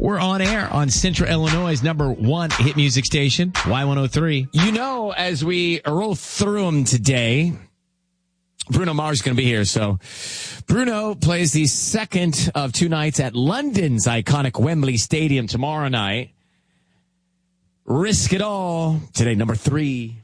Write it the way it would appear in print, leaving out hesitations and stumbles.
We're on air on Central Illinois' #1 hit music station, Y103. You know, as we roll through them today, Bruno Mars is going to be here. So Bruno plays the second of 2 nights at London's iconic Wembley Stadium tomorrow night. Risk It All today, #3.